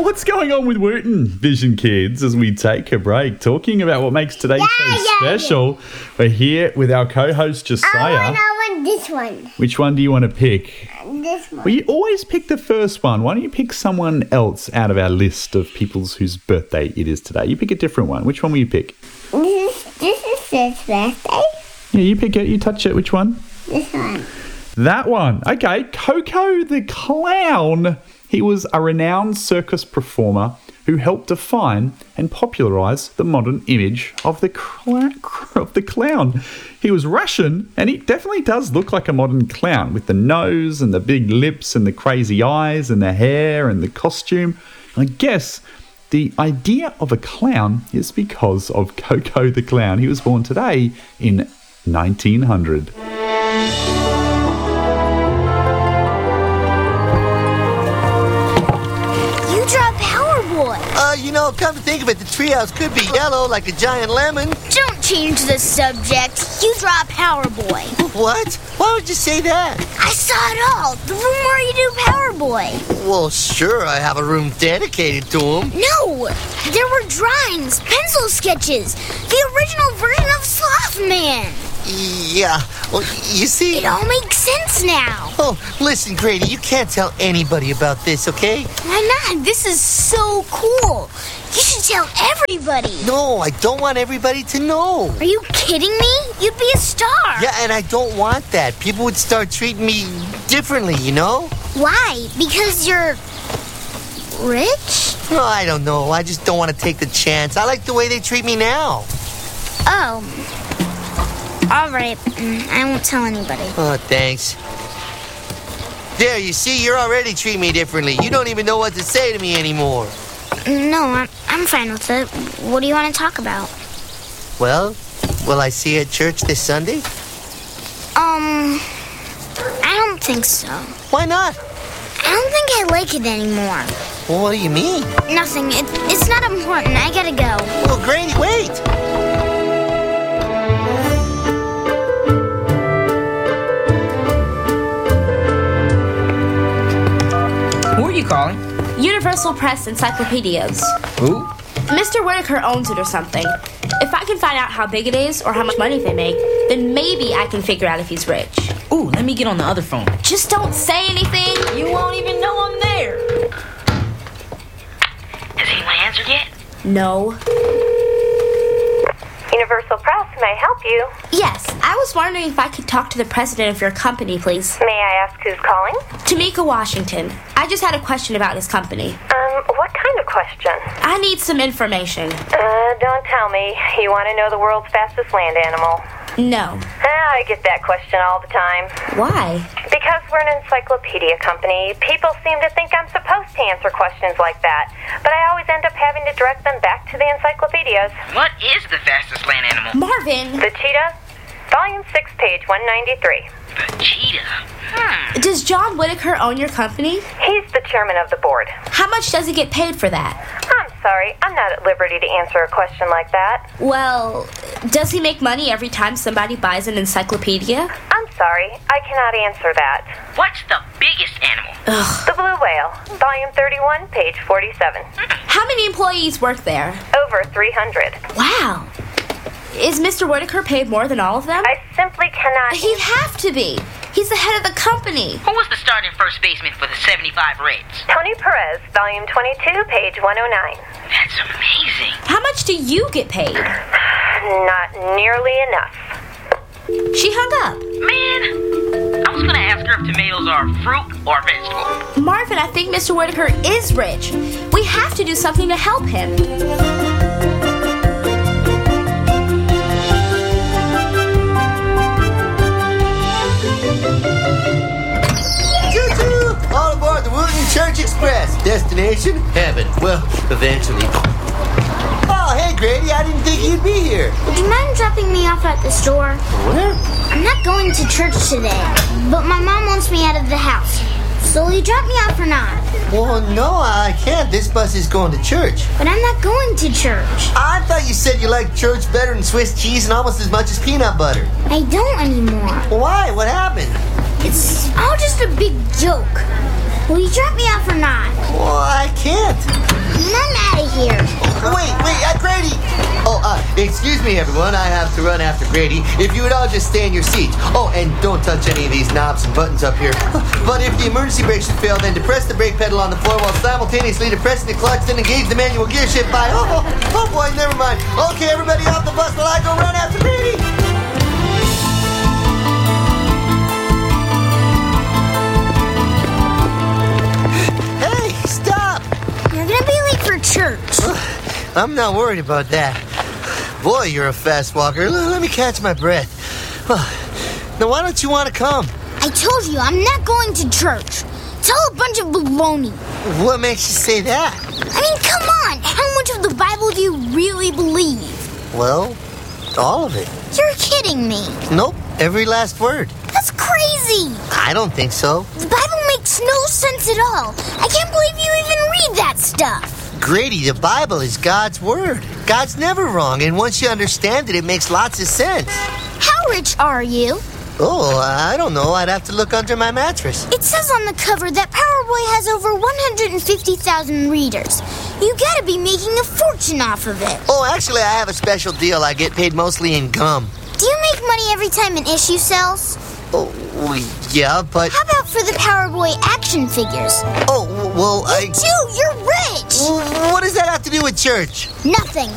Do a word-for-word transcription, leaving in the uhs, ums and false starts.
What's going on with Wooten, Vision Kids, as we take a break, talking about what makes today yeah, so yeah, special? Yeah. We're here with our co-host, Josiah. I want, I want this one. Which one do you want to pick? This one. Well, you always pick the first one. Why don't you pick someone else out of our list of people whose birthday it is today? You pick a different one. Which one will you pick? This is, this is his birthday. Yeah, you pick it. You touch it. Which one? This one. That one. Okay, Coco the Clown. He was a renowned circus performer who helped define and popularise the modern image of the cl- of the clown. He was Russian, and he definitely does look like a modern clown with the nose and the big lips and the crazy eyes and the hair and the costume. I guess the idea of a clown is because of Coco the Clown. He was born today in nineteen hundred. Uh, you know, come to think of it, the treehouse could be yellow like a giant lemon. Don't change the subject. You draw Power Boy. What? Why would you say that? I saw it all. The room where you do Power Boy. Well, sure, I have a room dedicated to him. No, there were drawings, pencil sketches, the original version of Slothman. Yeah, well, you see... It all makes sense now. Oh, listen, Grady, you can't tell anybody about this, okay? Why not? This is so cool. You should tell everybody. No, I don't want everybody to know. Are you kidding me? You'd be a star. Yeah, and I don't want that. People would start treating me differently, you know? Why? Because you're... rich? No, I don't know. I just don't want to take the chance. I like the way they treat me now. Oh... All right, I won't tell anybody. Oh, thanks. There, you see, you're already treating me differently. You don't even know what to say to me anymore. No, I'm, I'm fine with it. What do you want to talk about? Well, will I see you at church this Sunday? Um, I don't think so. Why not? I don't think I like it anymore. Well, what do you mean? Nothing. It, it's not important. I gotta go. Well, Grady, wait! Who are you calling? Universal Press Encyclopedias. Who? Mister Whitaker owns it or something. If I can find out how big it is or how much money they make, then maybe I can figure out if he's rich. Ooh, let me get on the other phone. Just don't say anything. You won't even know I'm there. Has anyone answered yet? No. Universal Press, may I help you? Yes, I was wondering if I could talk to the president of your company, please. May I ask who's calling? Tamika Washington. I just had a question about his company. Um, what kind of question? I need some information. Uh, don't tell me. You want to know the world's fastest land animal? No. Ah, I get that question all the time. Why? Because we're an encyclopedia company, people seem to think I'm supposed to answer questions like that. But I always end up having to direct them back to the encyclopedias. What is the fastest land animal? Marvin! The cheetah? Volume six, page one ninety-three. The cheetah? Hmm. Does John Whitaker own your company? He's the chairman of the board. How much does he get paid for that? I'm sorry, I'm not at liberty to answer a question like that. Well, does he make money every time somebody buys an encyclopedia? I'm sorry, I cannot answer that. What's the biggest animal? Ugh. The blue whale, volume thirty-one, page forty-seven. How many employees work there? Over three hundred. Wow. Is Mister Whitaker paid more than all of them? I simply cannot... He'd have to be. He's the head of the company. Who was the starting first baseman for the seventy-five Reds? Tony Perez, volume twenty-two, page one oh nine. That's amazing. How much do you get paid? Not nearly enough. She hung up. Man, I was going to ask her if tomatoes are fruit or vegetable. Marvin, I think Mister Whitaker is rich. We have to do something to help him. All aboard the Wooten Church Express. Destination, heaven. Well, eventually. Oh, hey, Grady, I didn't think you'd be here. Would you mind dropping me off at the store? Where? I'm not going to church today, but my mom wants me out of the house. So will you drop me off or not? Well, no, I can't. This bus is going to church. But I'm not going to church. I thought you said you liked church better than Swiss cheese and almost as much as peanut butter. I don't anymore. Why? What happened? It's all just a big joke. Will you drop me off or not? Well, I can't. I'm out of here. Wait, wait, uh, Grady! Oh, uh, excuse me, everyone. I have to run after Grady. If you would all just stay in your seats. Oh, and don't touch any of these knobs and buttons up here. But if the emergency brake should fail, then depress the brake pedal on the floor while simultaneously depressing the clutch, then engage the manual gear shift by... Oh, oh, oh boy, never mind. Okay, everybody off the bus while I go run after Grady. Hey, stop! You're gonna be late for church. I'm not worried about that. Boy, you're a fast walker. L- let me catch my breath. Now, why don't you want to come? I told you I'm not going to church. It's all a bunch of baloney. What makes you say that? I mean, come on. How much of the Bible do you really believe? Well, all of it. You're kidding me. Nope, every last word. That's crazy. I don't think so. The Bible makes no sense at all. I can't believe you even read that stuff. Grady, the Bible is God's word. God's never wrong, and once you understand it, it makes lots of sense. How rich are you? Oh, I don't know. I'd have to look under my mattress. It says on the cover that Power Boy has over one hundred fifty thousand readers. You gotta be making a fortune off of it. Oh, actually, I have a special deal. I get paid mostly in gum. Do you make money every time an issue sells? Oh, yeah, but... How about for the Power Boy action figures? Oh, well, I... You do, you're rich! What does that have to do with church? Nothing.